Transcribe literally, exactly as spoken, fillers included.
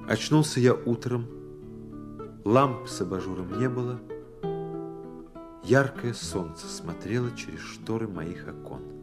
Очнулся я утром, ламп с абажуром не было, яркое солнце смотрело через шторы моих окон.